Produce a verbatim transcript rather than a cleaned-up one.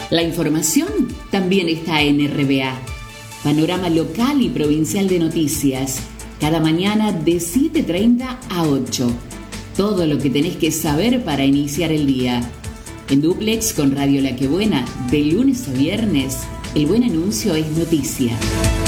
La información también está en R B A. Panorama local y provincial de noticias, cada mañana de siete treinta a ocho. Todo lo que tenés que saber para iniciar el día. En dúplex con Radio La Que Buena, de lunes a viernes, el buen anuncio es noticia.